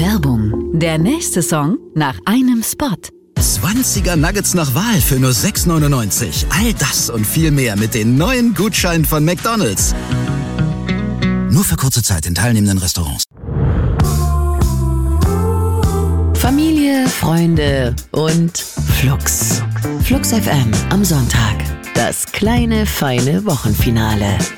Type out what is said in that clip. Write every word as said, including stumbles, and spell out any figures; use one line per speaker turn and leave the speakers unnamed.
Werbung. Der nächste Song nach einem Spot.
zwanziger Nuggets nach Wahl für nur sechs neunundneunzig. All das und viel mehr mit den neuen Gutscheinen von McDonald's. Nur für kurze Zeit in teilnehmenden Restaurants.
Familie, Freunde und Flux. Flux F M am Sonntag. Das kleine, feine Wochenfinale.